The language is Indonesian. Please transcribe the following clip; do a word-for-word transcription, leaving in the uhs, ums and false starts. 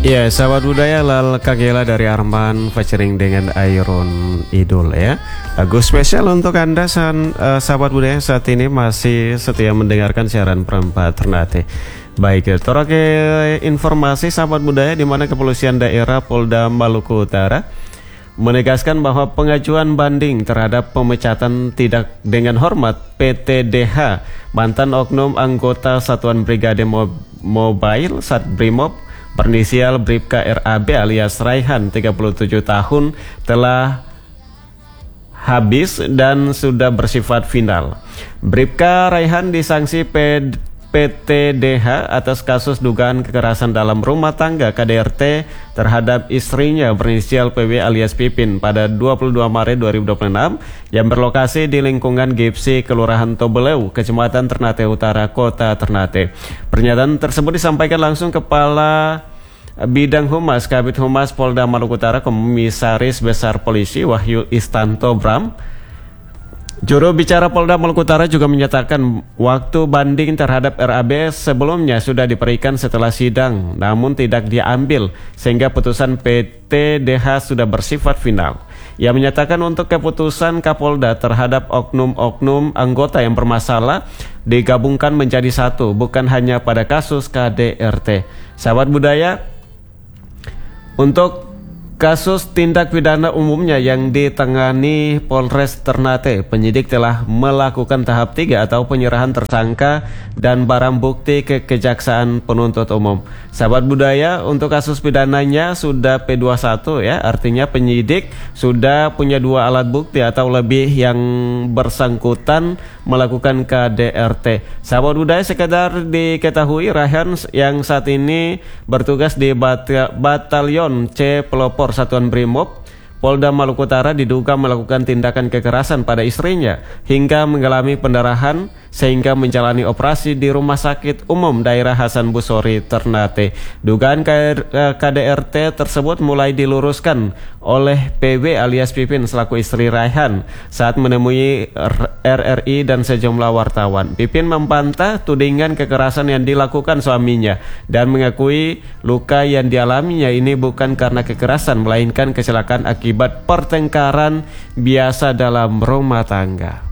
Ya, sahabat budaya, Lal Kagela dari Arman featuring dengan Iron Idol ya. Lagu spesial untuk Anda san, uh, sahabat budaya saat ini masih setia mendengarkan siaran Perempat Ternate. Baik, terakhir informasi sahabat budaya di mana Kepolisian Daerah Polda Maluku Utara menegaskan bahwa pengajuan banding terhadap pemecatan tidak dengan hormat P T D H mantan oknum anggota Satuan Brigade Mob Mobile Satbrimob berinisial Bribka R A B alias Raihan tiga puluh tujuh tahun telah habis dan sudah bersifat final. Bribka Raihan disanksi P T D H atas kasus dugaan kekerasan dalam rumah tangga K D R T terhadap istrinya berinisial P W alias Pipin pada dua puluh dua Maret dua ribu dua puluh enam yang berlokasi di lingkungan Gipsi, Kelurahan Tobeleu, Kecamatan Ternate Utara, Kota Ternate. Pernyataan tersebut disampaikan langsung Kepala Bidang Humas Kabid Humas Polda Maluku Utara Komisaris Besar Polisi Wahyu Istanto Bram. Juru bicara Polda Maluku Utara juga menyatakan waktu banding terhadap R A B sebelumnya sudah diberikan setelah sidang, namun tidak diambil sehingga putusan P T D H sudah bersifat final. Ia menyatakan untuk keputusan Kapolda terhadap oknum-oknum anggota yang bermasalah digabungkan menjadi satu, bukan hanya pada kasus K D R T. Sahabat budaya, untuk kasus tindak pidana umumnya yang ditangani Polres Ternate, penyidik telah melakukan tahap tiga atau penyerahan tersangka dan barang bukti ke Kejaksaan Penuntut Umum. Sahabat budaya, untuk kasus pidananya sudah P dua puluh satu ya, artinya penyidik sudah punya dua alat bukti atau lebih yang bersangkutan melakukan K D R T. Sahabat budaya, sekedar diketahui Raihan yang saat ini bertugas di bat Batalion C Pelopor Satuan Brimob Polda Maluku Utara diduga melakukan tindakan kekerasan pada istrinya hingga mengalami pendarahan sehingga menjalani operasi di Rumah Sakit Umum Daerah Hasan Busori Ternate. Dugaan K D R T tersebut mulai diluruskan oleh P W alias Pipin selaku istri Raihan saat menemui R R I dan sejumlah wartawan. Pipin membantah tudingan kekerasan yang dilakukan suaminya dan mengakui luka yang dialaminya ini bukan karena kekerasan melainkan kecelakaan akibat pertengkaran biasa dalam rumah tangga.